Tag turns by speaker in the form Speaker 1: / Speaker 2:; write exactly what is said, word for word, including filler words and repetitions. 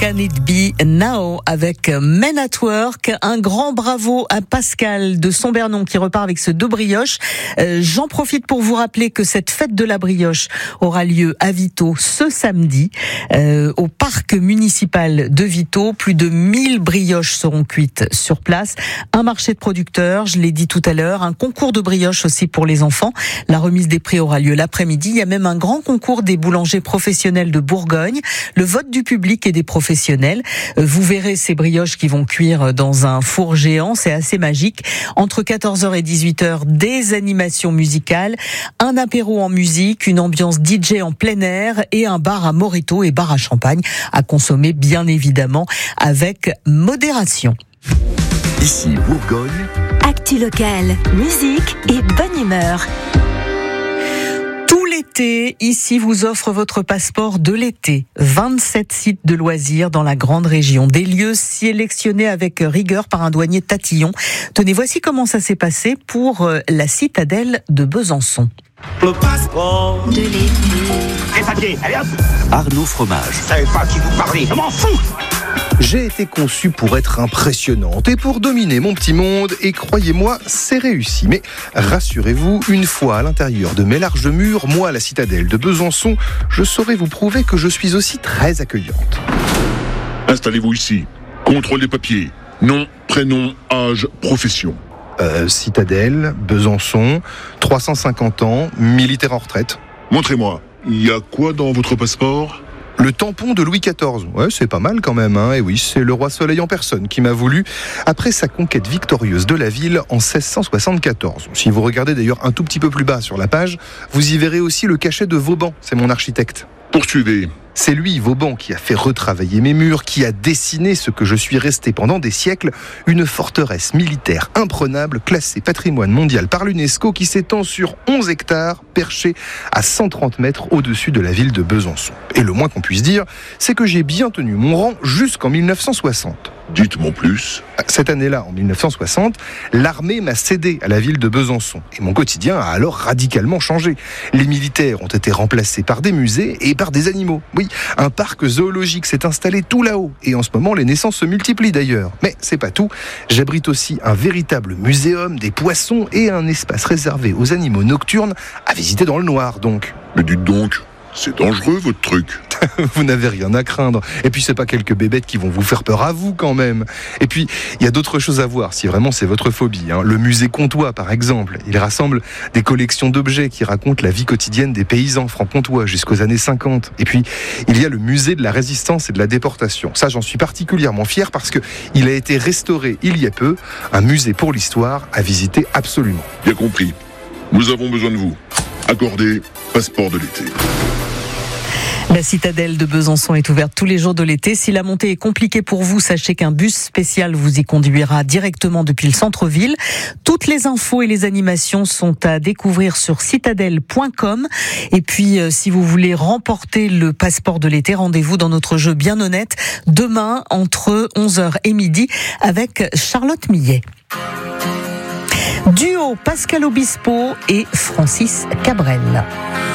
Speaker 1: Can It Be Now avec Men at Work. Un grand bravo à Pascal de Sombernon qui repart avec ce deux brioches. Euh, j'en profite pour vous rappeler que cette fête de la brioche aura lieu à Vito ce samedi euh, au parc municipal de Vito. Plus de mille brioches seront cuites sur place. Un marché de producteurs, je l'ai dit tout à l'heure, un concours de brioches aussi pour les enfants. La remise des prix aura lieu l'après-midi. Il y a même un grand concours des boulangers professionnels de Bourgogne. Le vote du public et des professionnels. Vous verrez ces brioches qui vont cuire dans un four géant, c'est assez magique. Entre quatorze heures et dix-huit heures, des animations musicales, un apéro en musique, une ambiance D J en plein air et un bar à mojito et bar à champagne à consommer bien évidemment avec modération.
Speaker 2: Ici Bourgogne.
Speaker 3: Actu locale, musique et bonne humeur.
Speaker 1: Tout l'été, ici vous offre votre passeport de l'été. vingt-sept sites de loisirs dans la grande région. Des lieux sélectionnés avec rigueur par un douanier tatillon. Tenez, voici comment ça s'est passé pour la citadelle de Besançon.
Speaker 4: Le passeport
Speaker 3: De l'été.
Speaker 4: Les papiers, allez hop.
Speaker 2: Arnaud Fromage.
Speaker 4: Je savais pas qui vous parlait, je m'en fous.
Speaker 5: J'ai été conçu pour être impressionnante et pour dominer mon petit monde, et croyez-moi, c'est réussi. Mais rassurez-vous, une fois à l'intérieur de mes larges murs, moi, la citadelle de Besançon, je saurai vous prouver que je suis aussi très accueillante.
Speaker 6: Installez-vous ici. Contrôle des papiers. Nom, prénom, âge, profession.
Speaker 5: Euh, citadelle, Besançon, trois cent cinquante ans, militaire en retraite.
Speaker 6: Montrez-moi. Il y a quoi dans votre passeport ?
Speaker 5: Le tampon de Louis quatorze. Ouais, c'est pas mal quand même, hein. Et oui, c'est le roi Soleil en personne qui m'a voulu après sa conquête victorieuse de la ville en seize cent soixante-quatorze. Si vous regardez d'ailleurs un tout petit peu plus bas sur la page, vous y verrez aussi le cachet de Vauban. C'est mon architecte.
Speaker 6: Poursuivez.
Speaker 5: C'est lui, Vauban, qui a fait retravailler mes murs, qui a dessiné ce que je suis resté pendant des siècles, une forteresse militaire imprenable, classée patrimoine mondial par l'UNESCO, qui s'étend sur onze hectares, perchée à cent trente mètres au-dessus de la ville de Besançon. Et le moins qu'on puisse dire, c'est que j'ai bien tenu mon rang jusqu'en mille neuf cent soixante.
Speaker 6: Dites-moi plus.
Speaker 5: Cette année-là, en mille neuf cent soixante, l'armée m'a cédé à la ville de Besançon. Et mon quotidien a alors radicalement changé. Les militaires ont été remplacés par des musées et par des animaux. Oui, un parc zoologique s'est installé tout là-haut. Et en ce moment, les naissances se multiplient d'ailleurs. Mais c'est pas tout. J'abrite aussi un véritable muséum des poissons et un espace réservé aux animaux nocturnes à visiter dans le noir, donc.
Speaker 6: Mais dites donc, c'est dangereux votre truc.
Speaker 5: Vous n'avez rien à craindre. Et puis c'est pas quelques bébêtes qui vont vous faire peur à vous quand même. Et puis il y a d'autres choses à voir si vraiment c'est votre phobie, hein. Le musée comtois par exemple, il rassemble des collections d'objets qui racontent la vie quotidienne des paysans franc-comtois jusqu'aux années cinquante. Et puis il y a le musée de la résistance et de la déportation. Ça, j'en suis particulièrement fier parce que il a été restauré il y a peu, un musée pour l'histoire à visiter absolument.
Speaker 6: Bien compris. Nous avons besoin de vous. Accordez passeport de l'été.
Speaker 1: La citadelle de Besançon est ouverte tous les jours de l'été. Si la montée est compliquée pour vous, sachez qu'un bus spécial vous y conduira directement depuis le centre-ville. Toutes les infos et les animations sont à découvrir sur citadelle point com. Et puis, euh, si vous voulez remporter le passeport de l'été, rendez-vous dans notre jeu Bien Honnête demain entre onze heures et midi avec Charlotte Millet. Duo Pascal Obispo et Francis Cabrel.